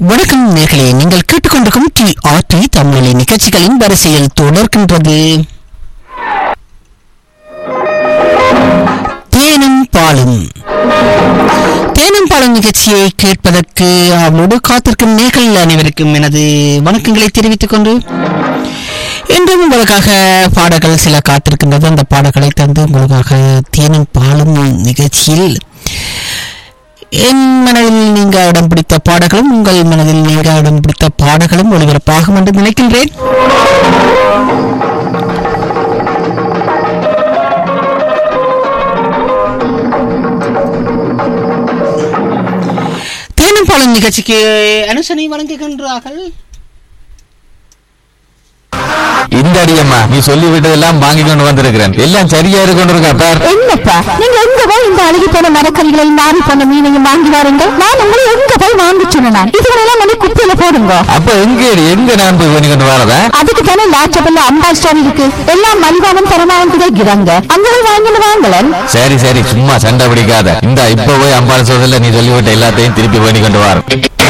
வணக்கம் நேர்களே, நீங்கள் கேட்டுக்கொண்டிருக்கும் TRT தமிழ் நிகழ்ச்சிகளின் வரிசையில் தொடர்கின்றது தேனும் பாலும். தேனும் பாலும் நிகழ்ச்சியை கேட்பதற்கு அவளோடு காத்திருக்கும் நேர்கள் அனைவருக்கும் எனது வணக்கங்களை தெரிவித்துக் கொண்டு இன்றும் உங்களுக்காக பாடல்கள் சில காத்திருக்கின்றது. அந்த பாடல்களை தந்து உங்களுக்காக தேனும் பாலும் நிகழ்ச்சியில் என் மனதில் நீங்க இடம் பிடித்த பாடல்களும் உங்கள் மனதில் நீங்க இடம் பிடித்த பாடல்களும் ஒளிபரப்பாகும் என்று நினைக்கின்றேன். தேனும் பாலும் நிகழ்ச்சிக்கு அனுசனை வழங்குகின்றார்கள். இந்த அடியம்மா, நீ சொல்லி விட்டதெல்லாம் வாங்கி கொண்டு வந்திருக்கிறேன். எல்லாம் சரியா கொண்டிருக்கா பார். என்னப்பா நீங்க எங்க போய் இந்த அழுகி போன மரக்கறிகளை நாரி போன மீனையும் வாங்கி வாருங்க. நான் உங்களை எங்க போய் வாங்கி சொன்னேன். இதுவரையெல்லாம் வந்து குப்பையில போடுங்க. அப்ப எங்க நான் போய் பண்ணி கொண்டு வரதா? அதுக்கு தானே லாச்சபல்ல அம்பா ஸ்டோர் இருக்கு. எல்லாம் மலிவாவும் தரமாவும் கிடைக்கிறாங்க. அங்க போய் வாங்கிட்டு வாங்கலன். சரி சரி, சும்மா சண்டை பிடிக்காத. இந்த இப்ப போய் அம்பாள் சொல்றதுல நீ சொல்லிவிட்ட எல்லாத்தையும் திருப்பி பண்ணி கொண்டு வர.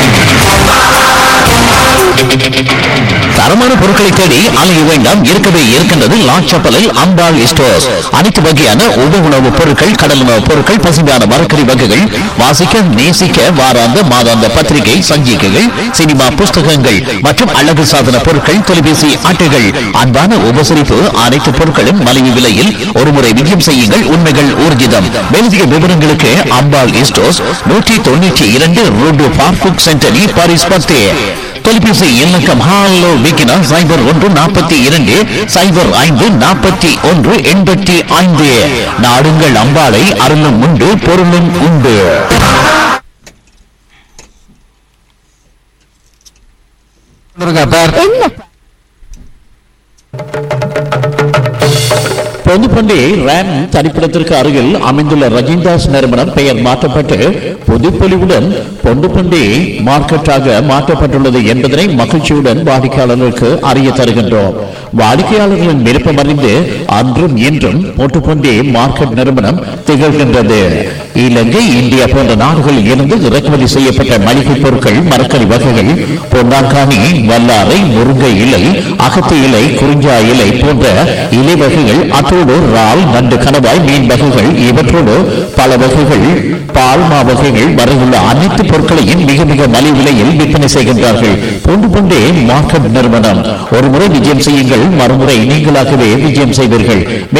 தரமான பொருட்களை தேடி அலைய வேண்டாம். இருக்கவே இருக்கின்றது லாச்சப்பலில் அம்பாள் ஸ்டோர்ஸ். அனைத்து வகையான உணவுப் பொருட்கள், கடல் உணவுப் பொருட்கள், பசுமையான மரக்கறி வகைகள், வாசிக்க நேசிக்க வாராந்த மாதாந்த பத்திரிகை சஞ்சிகைகள், சினிமா புஸ்தகங்கள் மற்றும் அழகு சாதன பொருட்கள், தொலைபேசி அட்டைகள். அன்பான உபசரிப்பு. அனைத்து பொருட்களும் மலிவு விலையில் ஒருமுறை விஜயம் செய்யுங்கள். உண்மைகள் ஊர்ஜிதம். மேலதிக விவரங்களுக்கு அம்பாள் ஸ்டோர்ஸ் 192 ரோடு பார்க்குக் சென்டரி பாரிஸ் 10. தொலைபேசி இலக்கம் ஹாலோ விக்கினா 0142 0541 85. நாடுங்கள் அம்பாளை. அருளும் உண்டு, பொருளும் உண்டு. பொதுப்பண்டி ரேம் தனிப்பிடத்திற்கு அருகில் அமைந்துள்ள ரஜிந்தாஸ் நிறுவனம் பெயர் மாற்றப்பட்டு புதுப்பொலிவுடன் பொண்டுப்பண்டி மார்க்கெட்டாக மாற்றப்பட்டுள்ளது என்பதனை மகிழ்ச்சியுடன் வாடிக்கையாளர்களுக்கு அறிய தருகின்றோம். வாடிக்கையாளர்களின் விருப்பம் அறிந்து அன்றும் இன்றும் பொட்டுப்பண்டி மார்க்கெட் நிறுவனம் திகழ்கின்றது. இலங்கை, இந்தியா போன்ற நாடுகளில் இருந்து இறக்குமதி செய்யப்பட்ட மளிகை பொருட்கள், மரக்கறி வகைகள், பொன்னாங்கானி, வல்லாரை, முருங்கை இலை, அகத்தி இலை, குறிஞ்சா இலை போன்ற இலை வகைகள், அத்தோடு இறால், நண்டு, கணவாய், மீன் வகைகள், இவற்றோடு பல வகைகள், பால்மா வகைகள் வரையுள்ள அனைத்து பொருட்களையும் மிக மிக மலிவு விலையில் விற்பனை செய்கின்றார்கள். பொண்டு பொண்டே மார்க்கெட் நிறுவனம். ஒரு முறை விஜயம் செய்யுங்கள், மறுமுறை நீங்களாகவே விஜயம் செய்வீர்கள்.